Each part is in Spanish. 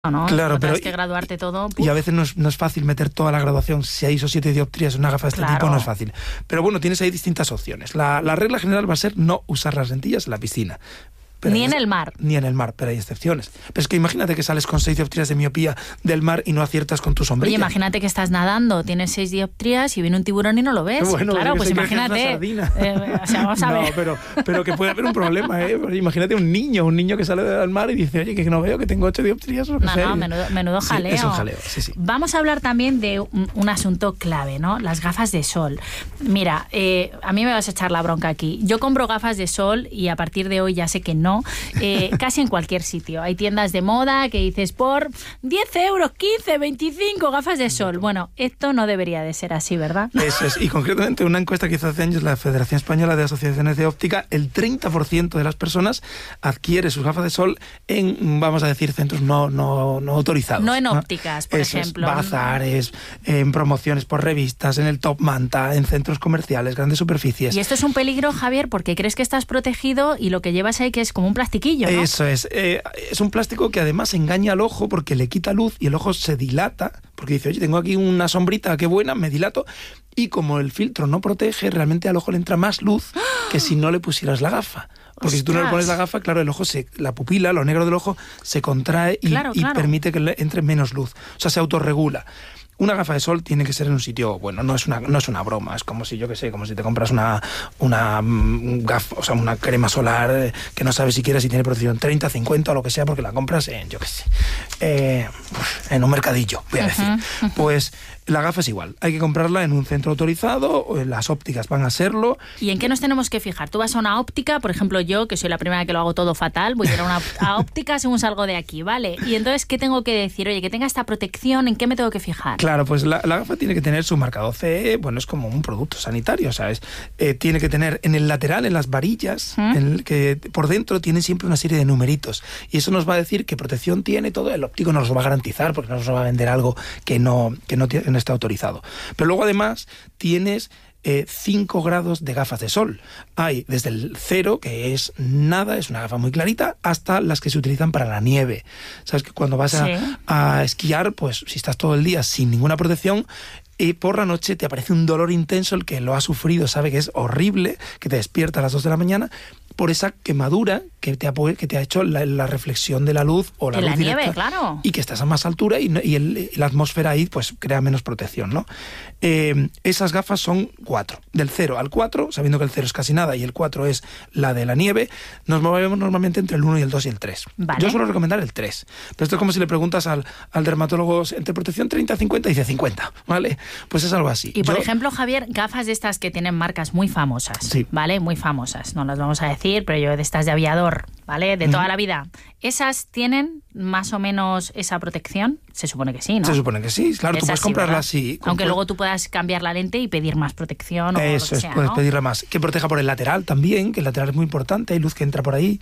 ¿no? Claro, pero tienes que graduarte todo. Y a veces no es fácil meter toda la graduación. 6 o 7 dioptrías en una gafa de este tipo no es fácil. Pero bueno, tienes ahí distintas opciones. La regla general va a ser no usar las lentillas en la piscina. Ni en el mar. Ni en el mar, pero hay excepciones. Pero es que imagínate que sales con 6 dioptrías de miopía del mar y no aciertas con tu sombrilla. Oye, imagínate que estás nadando, tienes 6 dioptrías y viene un tiburón y no lo ves. Bueno, claro, pues imagínate. O sea, vamos a ver. Pero que puede haber un problema, ¿eh? Imagínate un niño que sale del mar y dice, oye, que no veo, que tengo 8 dioptrías. O menudo jaleo. Sí, es un jaleo, sí. Vamos a hablar también de un asunto clave, ¿no? Las gafas de sol. Mira, a mí me vas a echar la bronca aquí. Yo compro gafas de sol y a partir de hoy ya sé que no. Casi en cualquier sitio. Hay tiendas de moda que dices por 10 euros, 15, 25 gafas de sol. Bueno, esto no debería de ser así, ¿verdad? Eso es. Y concretamente una encuesta que hizo hace años la Federación Española de Asociaciones de Óptica, el 30% de las personas adquiere sus gafas de sol en, vamos a decir, centros no autorizados. No en ópticas, por ejemplo. Bazares, en promociones por revistas, en el Top Manta, en centros comerciales, grandes superficies. Y esto es un peligro, Javier, porque crees que estás protegido y lo que llevas ahí que es como un plastiquillo, ¿no? Eso es. Es un plástico que además engaña al ojo porque le quita luz y el ojo se dilata porque dice, oye, tengo aquí una sombrita, qué buena, me dilato. Y como el filtro no protege, realmente al ojo le entra más luz que si no le pusieras la gafa. Porque si tú no le pones la gafa, claro, el ojo la pupila, lo negro del ojo, se contrae y permite que le entre menos luz. O sea, se autorregula. Una gafa de sol tiene que ser en un sitio, bueno, no es una broma, es como si, yo qué sé, como si te compras una gafa, o sea, una crema solar que no sabes siquiera si tiene protección 30, 50 o lo que sea, porque la compras en, yo qué sé, en un mercadillo, voy a decir. Pues la gafa es igual, hay que comprarla en un centro autorizado, las ópticas van a serlo. ¿Y en qué nos tenemos que fijar? Tú vas a una óptica, por ejemplo yo, que soy la primera que lo hago todo fatal, voy a ir a una óptica según salgo de aquí, ¿vale? Y entonces, ¿qué tengo que decir? Oye, que tenga esta protección, ¿en qué me tengo que fijar? Claro, pues la gafa tiene que tener su marcado CE, bueno, es como un producto sanitario, ¿sabes? Tiene que tener en el lateral, en las varillas, que por dentro tiene siempre una serie de numeritos. Y eso nos va a decir qué protección tiene todo. El óptico nos lo va a garantizar porque no nos va a vender algo que no está autorizado. Pero luego además tienes 5 grados de gafas de sol. Hay desde el 0, que es nada, es una gafa muy clarita, hasta las que se utilizan para la nieve. Sabes que cuando vas a esquiar, pues si estás todo el día sin ninguna protección, por la noche te aparece un dolor intenso, el que lo ha sufrido sabe que es horrible, que te despierta a las 2 de la mañana, por esa quemadura que te ha hecho la reflexión de la luz o la luz nieve, directa, claro. Y que estás a más altura y la atmósfera ahí pues crea menos protección, ¿no? Esas gafas son 4. Del 0 al 4, sabiendo que el 0 es casi nada y el 4 es la de la nieve, nos movemos normalmente entre el 1 y el 2 y el 3. Vale. Yo suelo recomendar el 3. Pero esto es como si le preguntas al dermatólogo entre protección 30-50 y dice 50, ¿vale? Pues es algo así. Y por ejemplo, Javier, gafas de estas que tienen marcas muy famosas, ¿vale? Muy famosas, no las vamos a decir, pero yo de estas de aviador, ¿vale? De toda la vida. ¿Esas tienen más o menos esa protección? Se supone que sí, ¿no? Se supone que sí, claro, tú puedes comprarla así. Aunque luego tú puedas cambiar la lente y pedir más protección o eso lo que sea, puedes ¿no? pedirla más. Que proteja por el lateral también, que el lateral es muy importante, hay luz que entra por ahí.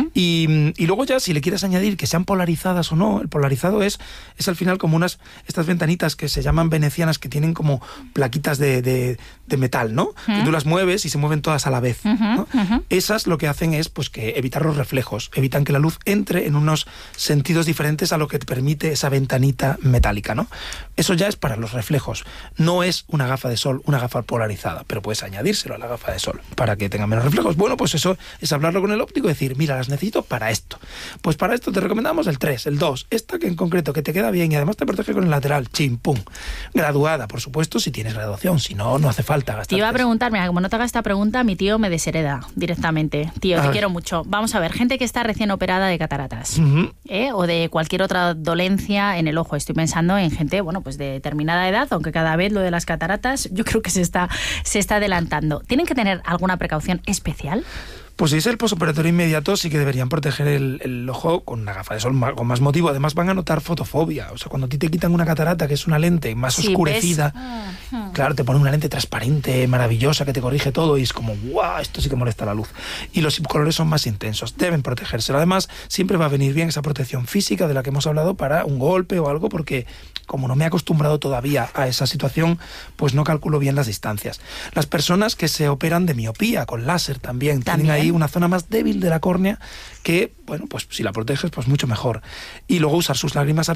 Y luego ya, si le quieres añadir que sean polarizadas o no, el polarizado es al final como estas ventanitas que se llaman venecianas, que tienen como plaquitas de metal, ¿no? Que tú las mueves y se mueven todas a la vez, ¿no? Esas lo que hacen es pues que evitar los reflejos, evitan que la luz entre en unos sentidos diferentes a lo que te permite esa ventanita metálica, ¿no? Eso ya es para los reflejos. No es una gafa de sol, una gafa polarizada, pero puedes añadírselo a la gafa de sol para que tenga menos reflejos. Bueno, pues eso es hablarlo con el óptico y decir, mira, las necesito para esto. Pues para esto te recomendamos el 3, el 2, esta que en concreto que te queda bien y además te protege con el lateral, chim, pum. Graduada, por supuesto, si tienes graduación, si no, no hace falta gastar. Te iba a preguntar, mira, como no te haga esta pregunta, mi tío me deshereda directamente. Tío, te quiero mucho. Vamos a ver, gente que está recién operada de cataratas, o de cualquier otra dolencia en el ojo. Estoy pensando en gente, bueno, pues de determinada edad, aunque cada vez lo de las cataratas yo creo que se está adelantando. ¿Tienen que tener alguna precaución especial? Pues si es el posoperatorio inmediato, sí que deberían proteger el ojo con una gafa de sol con más motivo. Además van a notar fotofobia. O sea, cuando a ti te quitan una catarata, que es una lente más oscurecida, Claro, te pone una lente transparente, maravillosa, que te corrige todo y es como, ¡guau! Esto sí que molesta la luz. Y los colores son más intensos, deben protegerse. Además, siempre va a venir bien esa protección física de la que hemos hablado para un golpe o algo, porque como no me he acostumbrado todavía a esa situación, pues no calculo bien las distancias. Las personas que se operan de miopía con láser también tienen ahí una zona más débil de la córnea que, bueno, pues si la proteges, pues mucho mejor. Y luego usar sus lágrimas